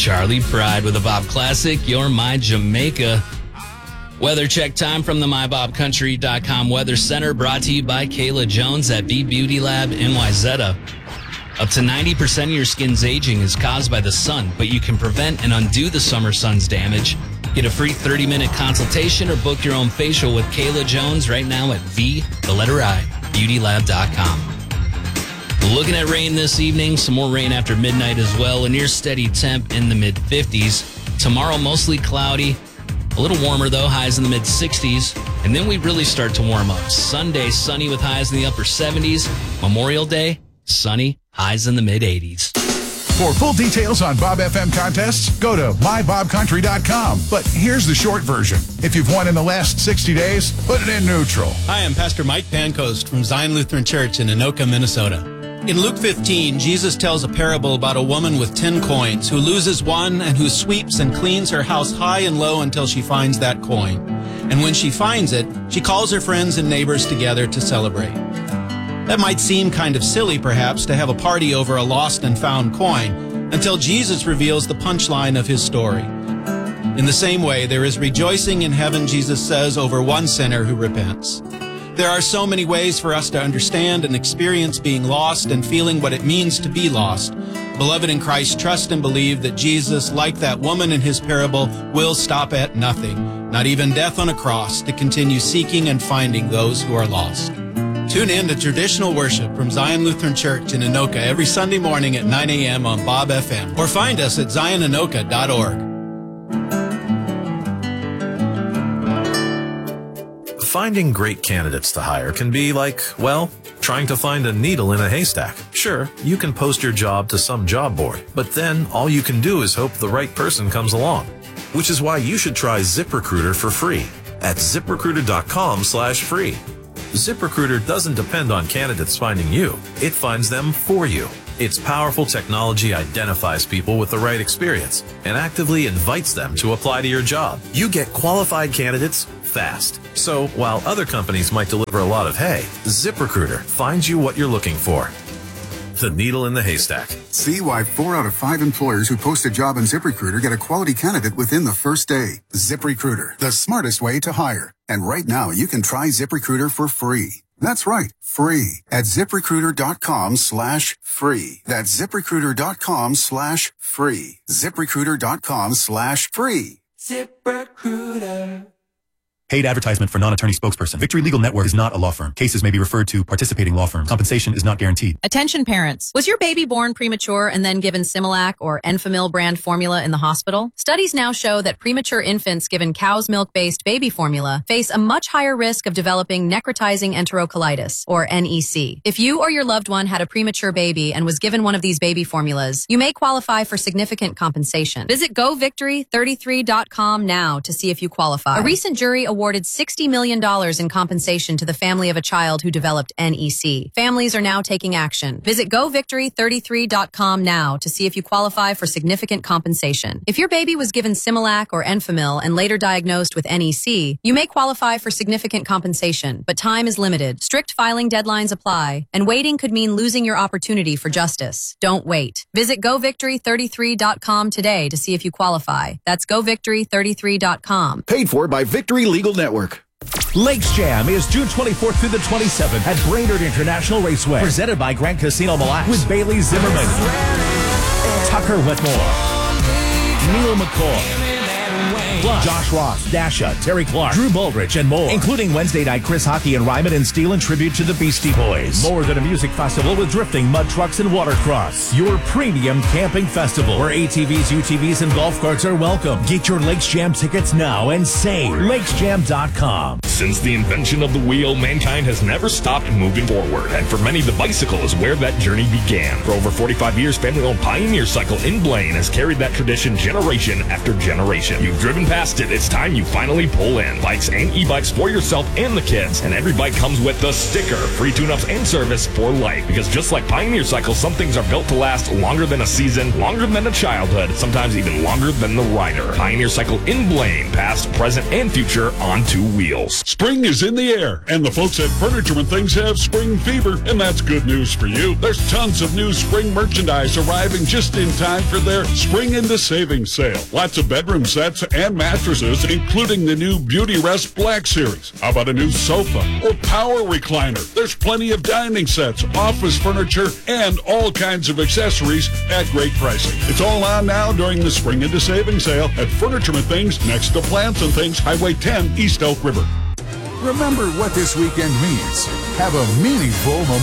Charlie Pride with a Bob Classic, You're My Jamaica. Weather check time from the MyBobCountry.com Weather Center, brought to you by Kayla Jones at B Beauty Lab NYZ. Up to 90% of your skin's aging is caused by the sun, but you can prevent and undo the summer sun's damage. Get a free 30-minute consultation or book your own facial with Kayla Jones right now at beautylab.com. Looking at rain this evening, some more rain after midnight as well. A near steady temp in the mid-50s. Tomorrow, mostly cloudy. A little warmer, though, highs in the mid-60s. And then we really start to warm up. Sunday, sunny with highs in the upper 70s. Memorial Day, sunny, highs in the mid-80s. For full details on Bob FM contests, go to mybobcountry.com. But here's the short version. If you've won in the last 60 days, put it in neutral. Hi, I'm Pastor Mike Pancoast from Zion Lutheran Church in Anoka, Minnesota. In Luke 15, Jesus tells a parable about a woman with 10 coins who loses one and who sweeps and cleans her house high and low until she finds that coin. And when she finds it, she calls her friends and neighbors together to celebrate. That might seem kind of silly, perhaps, to have a party over a lost and found coin, until Jesus reveals the punchline of his story. In the same way, there is rejoicing in heaven, Jesus says, over one sinner who repents. There are so many ways for us to understand and experience being lost and feeling what it means to be lost. Beloved in Christ, trust and believe that Jesus, like that woman in his parable, will stop at nothing, not even death on a cross, to continue seeking and finding those who are lost. Tune in to traditional worship from Zion Lutheran Church in Anoka every Sunday morning at 9 a.m. on Bob FM, or find us at zionanoka.org. Finding great candidates to hire can be like, well, trying to find a needle in a haystack. Sure, you can post your job to some job board, but then all you can do is hope the right person comes along. Which is why you should try ZipRecruiter for free at ZipRecruiter.com/free. ZipRecruiter doesn't depend on candidates finding you. It finds them for you. Its powerful technology identifies people with the right experience and actively invites them to apply to your job. You get qualified candidates fast. So while other companies might deliver a lot of hay, ZipRecruiter finds you what you're looking for. The needle in the haystack. See why 4 out of 5 employers who post a job on ZipRecruiter get a quality candidate within the first day. ZipRecruiter, the smartest way to hire. And right now, you can try ZipRecruiter for free. That's right, free at ZipRecruiter.com/free. That's ZipRecruiter.com/free. ZipRecruiter.com/free. ZipRecruiter. Paid advertisement for non-attorney spokesperson. Victory Legal Network is not a law firm. Cases may be referred to participating law firms. Compensation is not guaranteed. Attention parents. Was your baby born premature and then given Similac or Enfamil brand formula in the hospital? Studies now show that premature infants given cow's milk-based baby formula face a much higher risk of developing necrotizing enterocolitis, or NEC. If you or your loved one had a premature baby and was given one of these baby formulas, you may qualify for significant compensation. Visit GoVictory33.com now to see if you qualify. A recent jury awarded $60 million in compensation to the family of a child who developed NEC. Families are now taking action. Visit GoVictory33.com now to see if you qualify for significant compensation. If your baby was given Similac or Enfamil and later diagnosed with NEC, you may qualify for significant compensation, but time is limited. Strict filing deadlines apply, and waiting could mean losing your opportunity for justice. Don't wait. Visit GoVictory33.com today to see if you qualify. That's GoVictory33.com. Paid for by Victory Legal Network. Lakes Jam is June 24th through the 27th at Brainerd International Raceway. Presented by Grand Casino Mille Lacs with Bailey Zimmerman, Tucker Whitmore, Neil McCoy, plus Josh Ross, Dasha, Terry Clark, Drew Baldrige, and more. Including Wednesday night Chris Hockey and Ryman and Steel in tribute to the Beastie Boys. More than a music festival with drifting, mud trucks, and watercross. Your premium camping festival where ATVs, UTVs, and golf carts are welcome. Get your Lakes Jam tickets now and save. LakesJam.com. Since the invention of the wheel, mankind has never stopped moving forward, and for many, the bicycle is where that journey began. For over 45 years, family-owned Pioneer Cycle in Blaine has carried that tradition generation after generation. You've driven past past it. It's time you finally pull in. Bikes and e-bikes for yourself and the kids. And every bike comes with the sticker. Free tune-ups and service for life. Because just like Pioneer Cycles, some things are built to last longer than a season, longer than a childhood, sometimes even longer than the rider. Pioneer Cycle in Blaine. Past, present, and future on two wheels. Spring is in the air, and the folks at Furniture and Things have spring fever, and that's good news for you. There's tons of new spring merchandise arriving just in time for their Spring into Savings sale. Lots of bedroom sets and mattresses, including the new Beauty Rest Black Series. How about a new sofa or power recliner? There's plenty of dining sets, office furniture, and all kinds of accessories at great pricing. It's all on now during the Spring into Savings sale at Furniture and Things next to Plants and Things, Highway 10, East Elk River. Remember what this weekend means. Have a meaningful